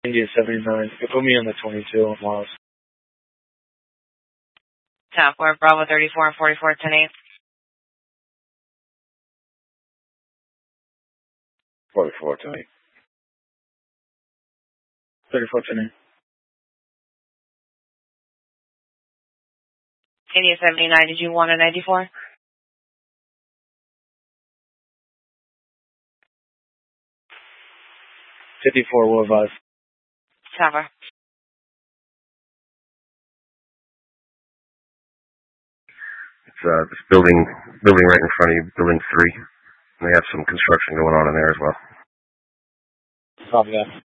India 79. You can put me on the 22 on Miles. Top 4, Bravo 34 and 44, 10-8. 44, 10-8. 34, 10-8. India 79, did you want a 94? 54 will advise. Cover. It's this building right in front of you, building 3. And they have some construction going on in there as well. Copy that.